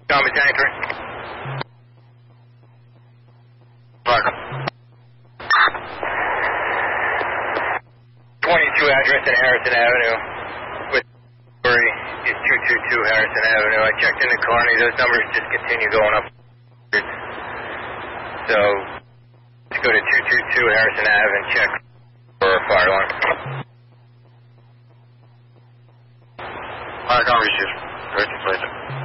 Combat tanker. Parker. 22 address in Harrison Avenue. With is 222 Harrison Avenue. I checked in the Carney. Those numbers just continue going up. So, let's go to 222 Harrison Ave and check for a fire alarm. Fire alarm received. Ready to place it.